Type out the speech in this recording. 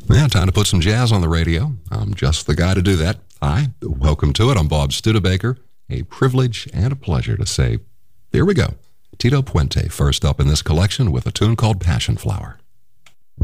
Yeah, time to put some jazz on the radio. I'm just the guy to do that. Hi, welcome to it. I'm Bob Studebaker. A privilege and a pleasure to say, here we go. Tito Puente, first up in this collection with a tune called Passion Flower.